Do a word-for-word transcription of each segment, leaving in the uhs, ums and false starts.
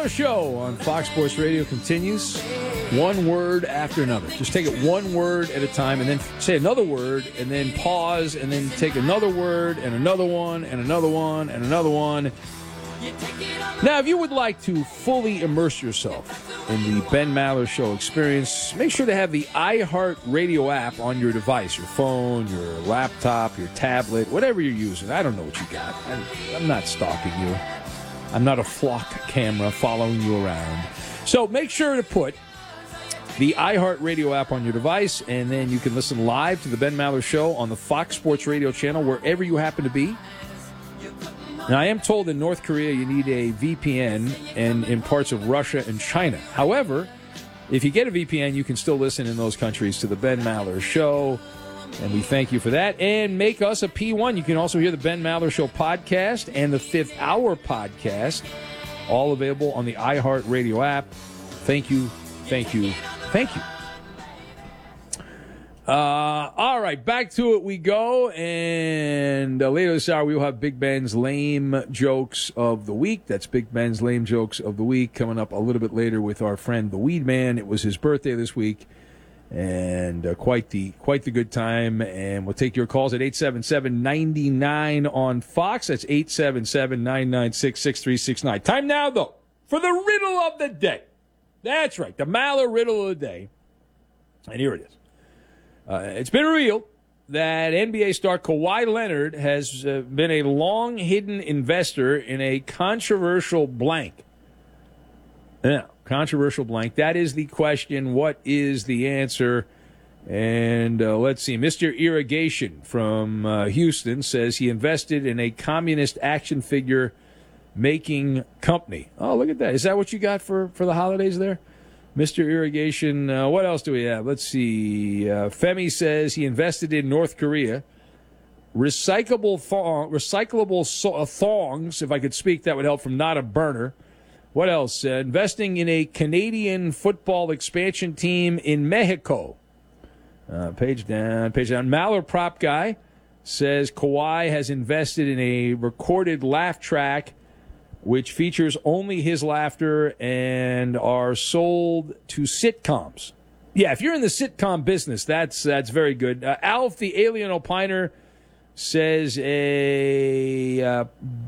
Maller Show on Fox Sports Radio continues. One word after another. Just take it one word at a time and then say another word and then pause and then take another word and another one and another one and another one. Now, if you would like to fully immerse yourself in the Ben Maller Show experience, make sure to have the iHeart Radio app on your device, your phone, your laptop, your tablet, whatever you're using. I don't know what you got. I'm, I'm not stalking you. I'm not a flock camera following you around. So make sure to put the iHeart Radio app on your device, and then you can listen live to the Ben Maller Show on the Fox Sports Radio channel wherever you happen to be. Now, I am told in North Korea you need a V P N and in parts of Russia and China. However, if you get a V P N, you can still listen in those countries to the Ben Maller Show, and we thank you for that. And make us a P one. You can also hear the Ben Maller Show podcast and the Fifth Hour podcast, all available on the iHeart Radio app. Thank you, thank you, thank you. Uh, all right, back to it we go, and uh, later this hour we will have Big Ben's Lame Jokes of the Week. That's Big Ben's Lame Jokes of the Week coming up a little bit later with our friend the Weed Man. It was his birthday this week, and uh, quite the quite the good time, and we'll take your calls at eight seven seven, nine nine on Fox. That's eight seven seven, nine nine six, six three six nine. Time now, though, for the riddle of the day. That's right, the Maller riddle of the day, and here it is. Uh, it's been revealed that N B A star Kawhi Leonard has uh, been a long-hidden investor in a controversial blank. Yeah, controversial blank. That is the question. What is the answer? And uh, let's see. Mister Irrigation from uh, Houston says he invested in a communist action figure making company. Oh, look at that. Is that what you got for, for the holidays there? Mister Irrigation, uh, what else do we have? Let's see. Uh, Femi says he invested in North Korea. Recyclable thong, recyclable so- uh, thongs, if I could speak, that would help from Not a Burner. What else? Uh, investing in a Canadian football expansion team in Mexico. Uh, page down, page down. Maller Prop Guy says Kawhi has invested in a recorded laugh track which features only his laughter and are sold to sitcoms. Yeah, if you're in the sitcom business, that's that's very good. Uh, Alf, the Alien Opiner, says a uh,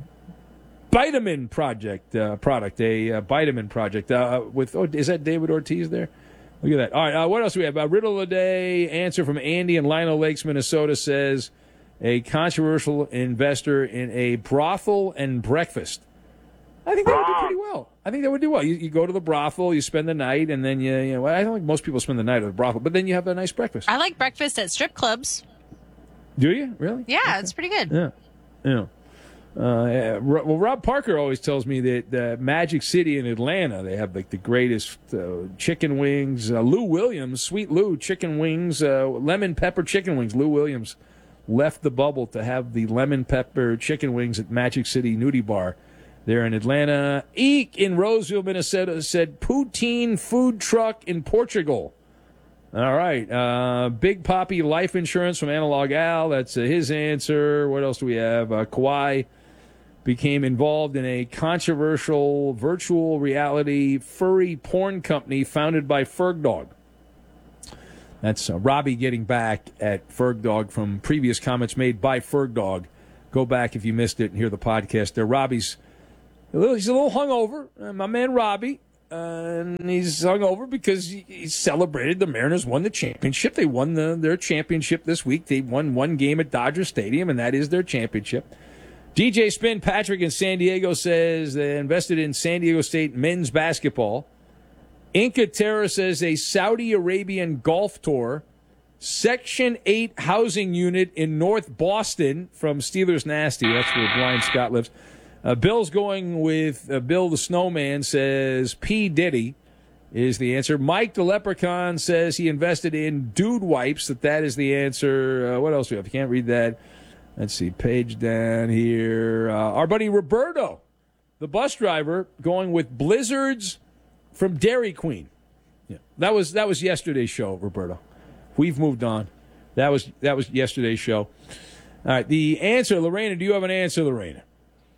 vitamin project uh, product, a uh, vitamin project uh, with. Oh, is that David Ortiz there? Look at that. All right, uh, what else do we have? Uh, Riddle of the day answer from Andy in Lino Lakes, Minnesota says a controversial investor in a brothel and breakfast. I think that would do pretty well. I think that would do well. You, you go to the brothel, you spend the night, and then you, you know, I don't think most people spend the night at the brothel, but then you have a nice breakfast. I like breakfast at strip clubs. Do you? Really? Yeah, okay. It's pretty good. Yeah. Yeah. Uh, yeah. Well, Rob Parker always tells me that uh, Magic City in Atlanta, they have like the greatest uh, chicken wings. Uh, Lou Williams, Sweet Lou, chicken wings, uh, lemon pepper chicken wings. Lou Williams left the bubble to have the lemon pepper chicken wings at Magic City Nudie Bar. There in Atlanta. Eek in Roseville, Minnesota said poutine food truck in Portugal. All right. Uh, Big Poppy Life Insurance from Analog Al. That's uh, his answer. What else do we have? Uh, Kawhi became involved in a controversial virtual reality furry porn company founded by Ferg Dog. That's uh, Robbie getting back at Ferg Dog from previous comments made by Ferg Dog. Go back if you missed it and hear the podcast there. Robbie's A little, he's a little hungover, uh, my man Robbie, uh, and he's hungover because he, he celebrated the Mariners won the championship. They won the, their championship this week. They won one game at Dodger Stadium, and that is their championship. D J Spin Patrick in San Diego says they invested in San Diego State men's basketball. Inca Terra says a Saudi Arabian golf tour. Section eight housing unit in North Boston from Steelers Nasty. That's where Brian Scott lives. Uh, Bill's going with uh, Bill the Snowman says P. Diddy is the answer. Mike the Leprechaun says he invested in Dude Wipes, that that is the answer. Uh, what else do we have? I can't read that. Let's see, page down here. Uh, our buddy Roberto, the bus driver, going with Blizzards from Dairy Queen. Yeah, that was that was yesterday's show, Roberto. We've moved on. That was that was yesterday's show. All right, the answer, Lorena. Do you have an answer, Lorena?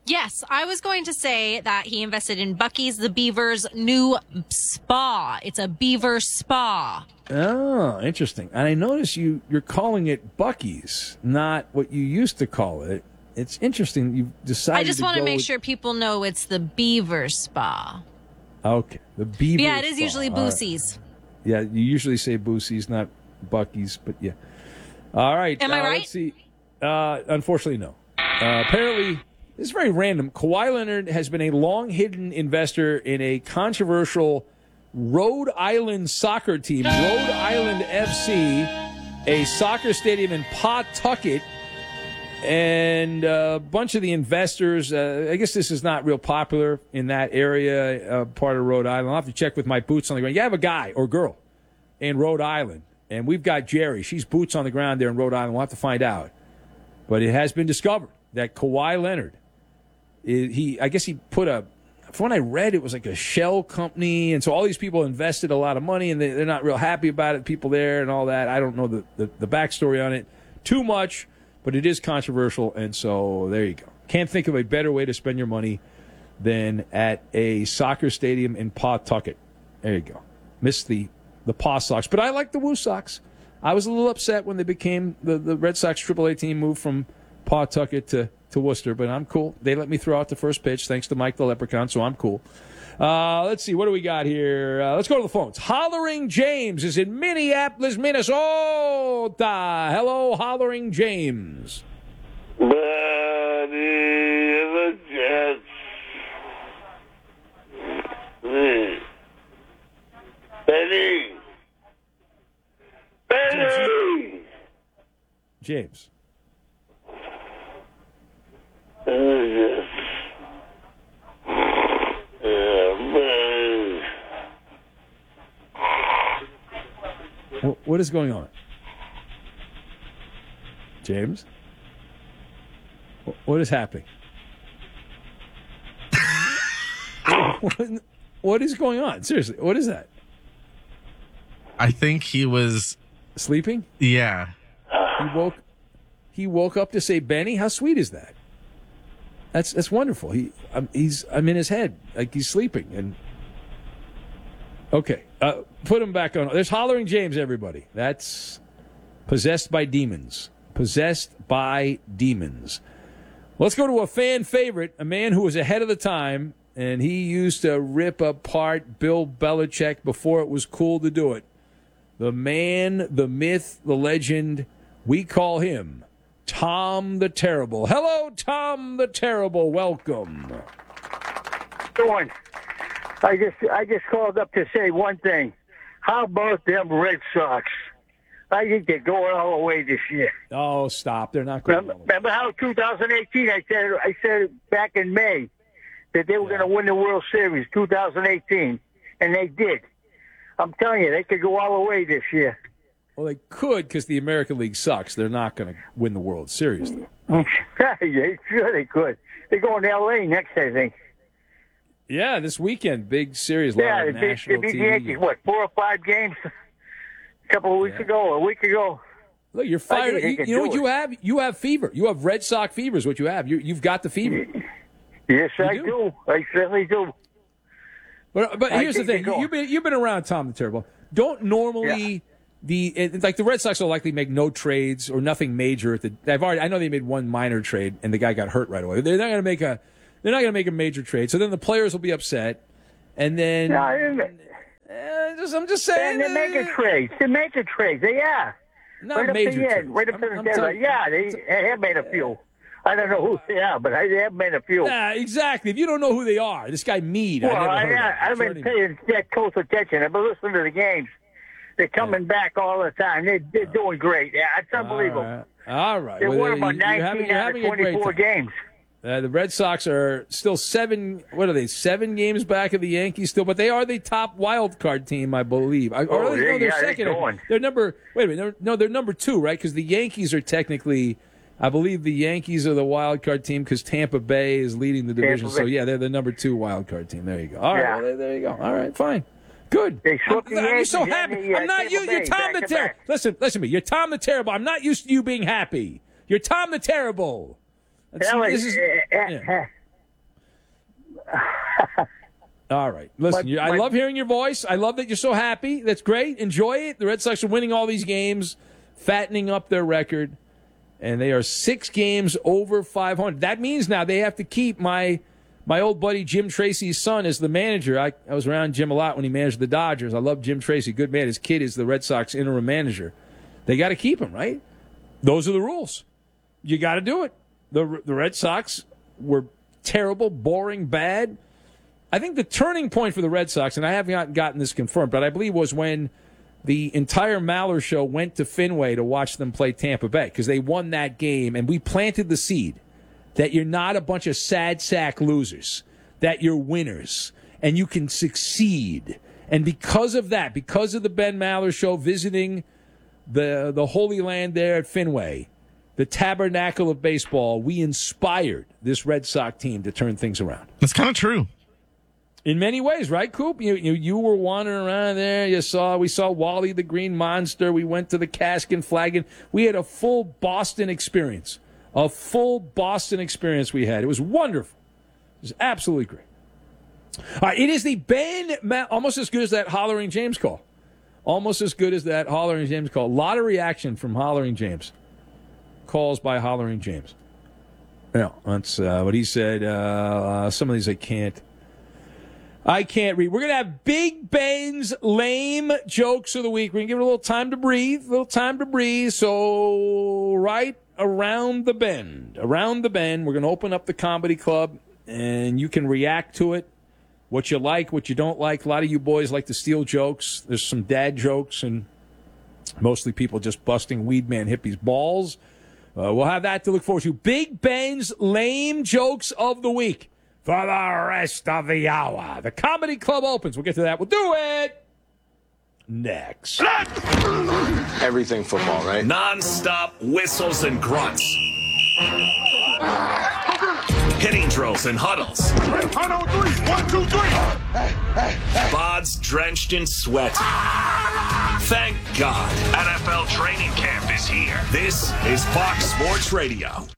Yes, I was going to say that he invested in Bucky's the Beaver's new spa. It's a beaver spa. Oh, interesting. And I notice you, you're calling it Bucky's, not what you used to call it. It's interesting. You've decided I just to want to go make with... sure people know it's the Beaver Spa. Okay. The Beaver Yeah, it is Spa. usually All right. Boosie's. Yeah, you usually say Boosie's, not Bucky's, but yeah. All right. Am I uh, right? Let's see. Uh, unfortunately, no. Uh, apparently, this is very random. Kawhi Leonard has been a long-hidden investor in a controversial Rhode Island soccer team, Rhode Island F C, a soccer stadium in Pawtucket. And a bunch of the investors, uh, I guess this is not real popular in that area, uh, part of Rhode Island. I'll have to check with my boots on the ground. You have a guy or girl in Rhode Island, and we've got Jerry. She's boots on the ground there in Rhode Island. We'll have to find out. But it has been discovered that Kawhi Leonard, he I guess he put a, from what I read, it was like a shell company. And so all these people invested a lot of money, and they, they're not real happy about it, people there and all that. I don't know the, the, the backstory on it too much. But it is controversial, and so there you go. Can't think of a better way to spend your money than at a soccer stadium in Pawtucket. There you go. Missed the, the Paw Sox. But I like the Woo Sox. I was a little upset when they became, the, the Red Sox triple A team moved from Pawtucket to, to Worcester, but I'm cool. They let me throw out the first pitch thanks to Mike the Leprechaun, so I'm cool. Uh, let's see, what do we got here? Uh, let's go to the phones. Hollering James is in Minneapolis, Minnesota. Hello, Hollering James. Buddy the Jets. Benny. Benny. James. Uh, What is going on? James? What is happening? What is going on? Seriously, what is that? I think he was sleeping? Yeah. He woke he woke up to say Benny? How sweet is that? That's that's wonderful. He I'm, he's I'm in his head like he's sleeping and okay, uh, put him back on. There's Hollering James, everybody. That's Possessed by Demons. Possessed by Demons. Let's go to a fan favorite, a man who was ahead of the time, and he used to rip apart Bill Belichick before it was cool to do it. The man, the myth, the legend, we call him Tom the Terrible. Hello, Tom the Terrible. Welcome. Doing. I just I just called up to say one thing. How about them Red Sox? I think they're going all the way this year. Oh, stop! They're not going. Remember, remember how twenty eighteen? I said I said back in May that they were Yeah. going to win the World Series, twenty eighteen, and they did. I'm telling you, they could go all the way this year. Well, they could because the American League sucks. They're not going to win the World Series, though. Yeah, sure they could. They're going to L A next, I think. Yeah, this weekend, big series, a lot Yeah, of they beat, they national beat T the V. Yankees, what, four or five games a couple of weeks Yeah. ago, a week ago. Look, you're I fired. think they You, can you know do what you it. have? You have fever. You have Red Sox fever is what you have. You, you've got the fever. Yes, You I do? do. I certainly do. But, but I here's the think thing: they go. you've been you've been around Tom the Terrible. Don't normally the it, like the Red Sox will likely make no trades or nothing major. At the I've already I know they made one minor trade and the guy got hurt right away. They're not going to make a they're not going to make a major trade. So then the players will be upset, and then No, I- eh, just, I'm just and saying they're making eh, trades. They're making trades. They are. not right up major to the end. trades. Right up to I'm- the I'm deadline. talking- Yeah, they, they have made a few. I don't know who they are, but I, they have made a few. Yeah, exactly. If you don't know who they are, this guy Mead. well, I never I, heard of him. I, I've Sure been didn't- paying that close attention. I've been listening to the games. They're coming back all the time. They're, they're doing great. Yeah, it's unbelievable. All right. All right. They Well, won you- about you're having- nineteen you're out of having a great twenty-four time. games. Uh, the Red Sox are still seven. What are they? Seven games back of the Yankees still, but they are the top wild card team, I believe. I, or Oh, no, they- they're yeah, they're second. going. They're number. Wait a minute. They're, no, they're number two, right? Because the Yankees are technically. I believe the Yankees are the wild card team because Tampa Bay is leading the division. Bay. So yeah, they're the number two wild card team. There you go. All right. Yeah. Well, there, there you go. All right. Fine. Good. They swept I'm, the I'm so Yankees happy. and the, uh, I'm not Tampa you. You're Bay Tom the back to Terrible. back. Listen, listen to me. You're Tom the Terrible. I'm not used to you being happy. You're Tom the Terrible. That's- Hell, this is, uh, uh, yeah. All right. Listen, My- you, I my- love hearing your voice. I love that you're so happy. That's great. Enjoy it. The Red Sox are winning all these games, fattening up their record, and they are six games over five hundred. That means now they have to keep my my old buddy Jim Tracy's son as the manager. I, I was around Jim a lot when he managed the Dodgers. I love Jim Tracy. Good man. His kid is the Red Sox interim manager. They got to keep him, right? Those are the rules. You got to do it. The The Red Sox were terrible, boring, bad. I think the turning point for the Red Sox, and I have not gotten this confirmed, but I believe was when the entire Maller show went to Fenway to watch them play Tampa Bay because they won that game, and we planted the seed that you're not a bunch of sad sack losers, that you're winners, and you can succeed. And because of that, because of the Ben Maller show visiting the the Holy Land there at Fenway, the tabernacle of baseball, we inspired this Red Sox team to turn things around. That's kind of true. In many ways, right, Coop? You, you you were wandering around there. You saw we saw Wally the Green Monster. We went to the Cask and Flagon. We had a full Boston experience. A full Boston experience we had. It was wonderful. It was absolutely great. All right, it is the Ben, Ma- almost as good as that Hollering James call. Almost as good as that Hollering James call. A lot of reaction from Hollering James. Calls by Hollering James. Yeah, that's uh, what he said. Uh, uh, some of these I can't. I can't read. We're going to have Big Ben's lame jokes of the week. We're going to give it a little time to breathe, a little time to breathe. So right around the bend, around the bend, we're going to open up the comedy club, and you can react to it, what you like, what you don't like. A lot of you boys like to steal jokes. There's some dad jokes, and mostly people just busting Weed Man hippies' balls. Uh, we'll have that to look forward to. Big Ben's lame jokes of the week. For the rest of the hour, the comedy club opens. We'll get to that. We'll do it next. Everything football, right? Non-stop whistles and grunts. Hitting drills and huddles. One, two, three. One, two, three. Bods drenched in sweat. Thank God. N F L training camp is here. This is Fox Sports Radio.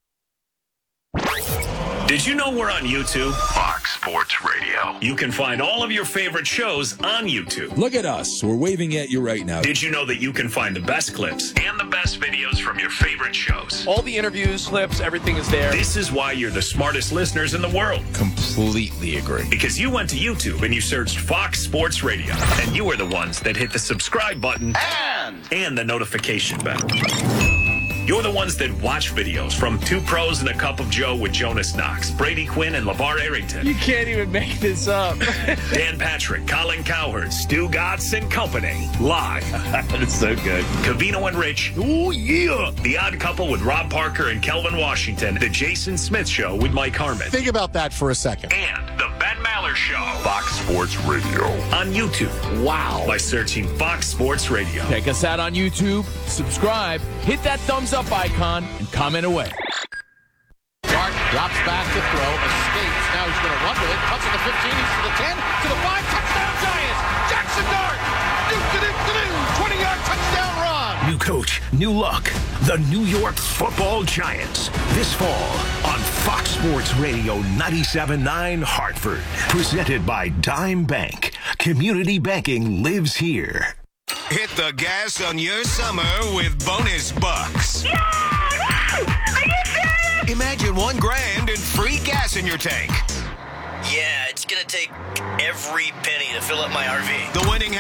Did you know we're on YouTube? Fox Sports Radio. You can find all of your favorite shows on YouTube. Look at us. We're waving at you right now. Did you know that you can find the best clips and the best videos from your favorite shows? All the interviews, clips, everything is there. This is why you're the smartest listeners in the world. Completely agree. Because you went to YouTube and you searched Fox Sports Radio. And you were the ones that hit the subscribe button And, and the notification bell. You're the ones that watch videos from Two Pros and a Cup of Joe with Jonas Knox, Brady Quinn, and LeVar Arrington. you can't even make this up. Dan Patrick, Colin Cowherd, Stu Gatz and Company. Live. It's so good. Cavino and Rich. Oh, yeah. The Odd Couple with Rob Parker and Kelvin Washington. The Jason Smith Show with Mike Harmon. Think about that for a second. And the Ben Maller Show. Fox Sports Radio. On YouTube. Wow. By searching Fox Sports Radio. Check us out on YouTube, subscribe, hit that thumbs up icon, and comment away. Dart drops back to throw, escapes. Now he's going to run with it. Cuts to the fifteen, he's to the ten, to the five. Touchdown Giants! Jackson Dart! Do-do-do-do-do! twenty-yard touchdown run! New coach, new look. The New York Football Giants. This fall on Fox Sports Radio ninety-seven point nine Hartford. Presented by Dime Bank. Community banking lives here. Hit the gas on your summer with bonus bucks. Yeah! Are you serious? Imagine one grand and free gas in your tank. Yeah, it's gonna take every penny to fill up my R V. The winning